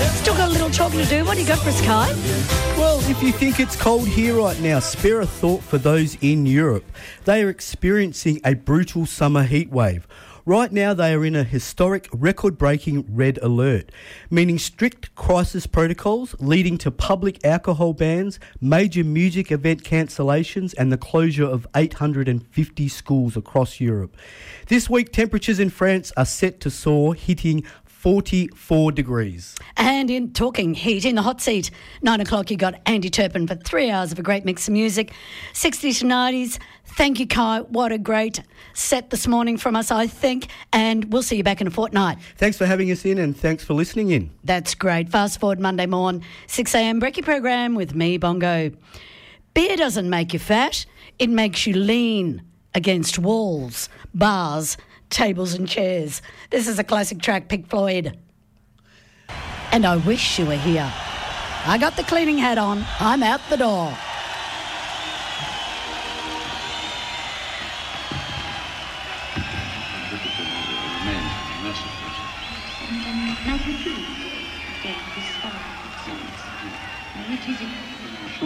Still got a little talking to do. What do you got for us, Kai? Well, if you think it's cold here right now, spare a thought for those in Europe. They are experiencing a brutal summer heat wave. Right now, they are in a historic record-breaking red alert, meaning strict crisis protocols leading to public alcohol bans, major music event cancellations and the closure of 850 schools across Europe. This week, temperatures in France are set to soar, hitting 44 degrees. And in talking heat, in the hot seat, 9 o'clock, you got Andy Turpin for 3 hours of a great mix of music. 60s to 90s. Thank you, Kai. What a great set this morning from us, I think. And we'll see you back in a fortnight. Thanks for having us in and thanks for listening in. That's great. Fast forward Monday morn, 6 a.m. Brekkie program with me, Bongo. Beer doesn't make you fat. It makes you lean against walls, bars, tables and chairs. This is a classic track, Pink Floyd. And I wish you were here. I got the cleaning hat on. I'm out the door.